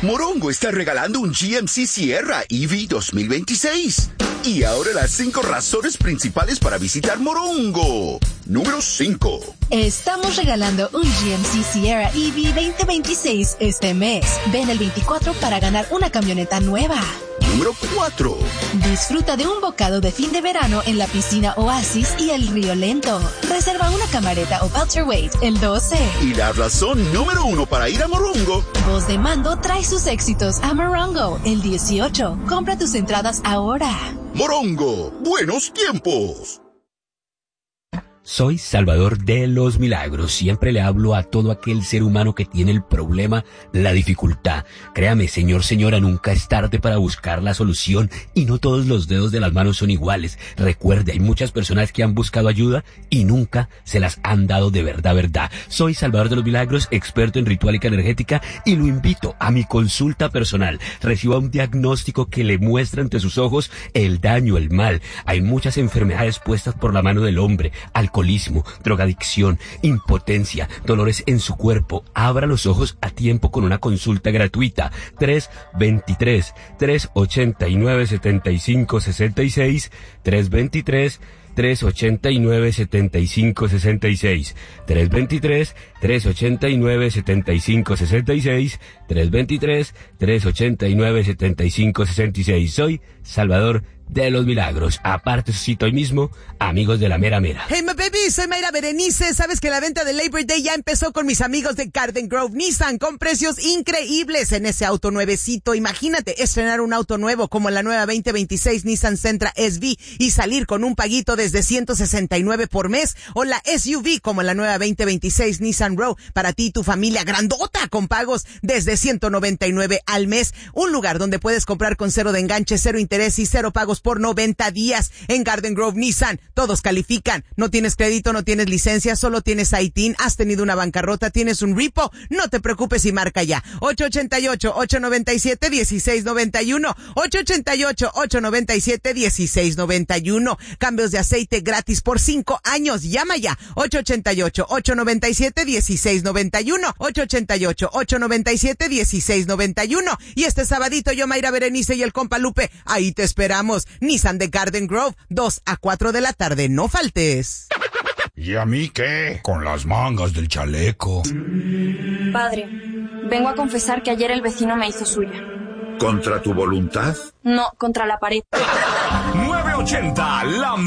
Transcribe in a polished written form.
Morongo está regalando un GMC Sierra EV 2026. Y ahora las 5 razones principales para visitar Morongo. Número 5. Estamos regalando un GMC Sierra EV 2026 este mes. Ven el 24 para ganar una camioneta nueva. Número 4. Disfruta de un bocado de fin de verano en la piscina Oasis y el Río Lento. Reserva una camareta o welterweight el 12. Y la razón número 1 para ir a Morongo. Voz de Mando trae sus éxitos a Morongo el 18. Compra tus entradas ahora. Morongo, buenos tiempos. Soy Salvador de los Milagros. Siempre le hablo a todo aquel ser humano que tiene el problema, la dificultad. Créame, señor, señora, nunca es tarde para buscar la solución y no todos los dedos de las manos son iguales. Recuerde, hay muchas personas que han buscado ayuda y nunca se las han dado de verdad. Soy Salvador de los Milagros, experto en ritualica energética, y lo invito a mi consulta personal. Reciba un diagnóstico que le muestra ante sus ojos el daño, el mal. Hay muchas enfermedades puestas por la mano del hombre: alcoholismo, drogadicción, impotencia, dolores en su cuerpo. Abra los ojos a tiempo con una consulta gratuita. 323-389-7566, 323-389-7566, 323-389-7566, 323-389-7566. Soy Salvador de los Milagros. Aparte, su sitio hoy mismo, amigos de la mera mera. Hey, my baby, soy Mayra Berenice. Sabes que la venta de Labor Day ya empezó con mis amigos de Garden Grove Nissan, con precios increíbles en ese auto nuevecito. Imagínate estrenar un auto nuevo como la nueva 2026 Nissan Sentra SV y salir con un paguito desde $169 por mes, o la SUV como la nueva 2026 Nissan Rogue para ti y tu familia grandota con pagos desde $199 al mes. Un lugar donde puedes comprar con cero de enganche, cero interés y cero pagos por 90 días. En Garden Grove Nissan todos califican. No tienes crédito, no tienes licencia, solo tienes ITIN, has tenido una bancarrota, tienes un repo, no te preocupes y marca ya. 888-897-1691, 888-897-1691. Cambios de aceite gratis por 5 años. Llama ya. 888-897-1691, 888-897-1691. Y este sabadito yo, Mayra Berenice y el compa Lupe, ahí te esperamos. Nissan de Garden Grove, 2 a 4 de la tarde, no faltes. ¿Y a mí qué? Con las mangas del chaleco. Padre, vengo a confesar que ayer el vecino me hizo suya. ¿Contra tu voluntad? No, contra la pared. 980, la